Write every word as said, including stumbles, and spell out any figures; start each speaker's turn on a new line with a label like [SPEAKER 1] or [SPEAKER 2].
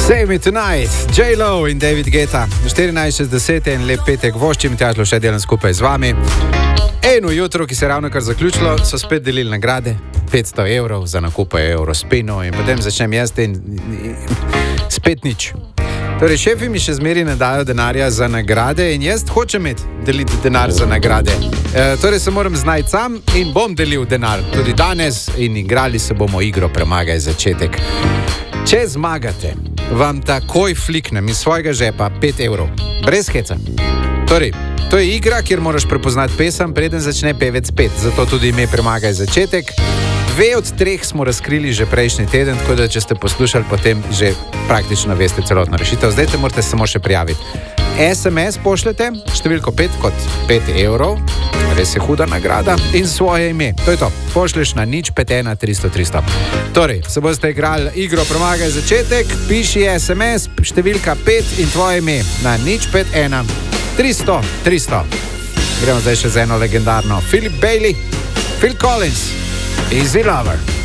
[SPEAKER 1] Save Me Tonight, J-Lo in David Guetta. štirinajst šestdeset in lep petek voščim, Tjažlo še delam skupaj z vami. Eno jutro, ki se je ravno kar zaključilo, so spet delili nagrade, petsto evrov za nakupe Eurospinu in potem začnem jaz in, in spet nič. Torej, šefi mi še zmeri ne dajo denarja za nagrade in jaz hočem imeti deliti denar za nagrade. E, torej se moram znajti sam in bom delil denar tudi danes in igrali se bomo igro Premagaj začetek. Če zmagate, vam takoj fliknem iz svojega žepa pet evrov, brez heca. Torej, to je igra, kjer moraš prepoznati pesem, preden začne pevec pet, zato tudi ime Premagaj začetek. Dve od treh smo razkrili že prejšnji teden, tako da če ste poslušali, potem že praktično veste celotno rešitev. Zdaj te morate samo še prijaviti. es em es pošljete, številko pet kot pet evrov, res je huda nagrada, in svoje ime. To je to. Pošlješ na nič pet ena tristo tristo. Torej, se boste igrali igro Premagaj začetek, piši es em es, številka pet in tvoje ime na nič pet ena tristo tristo. Gremo zdaj še z eno legendarno. Philip Bailey, Phil Collins, Easy Lover.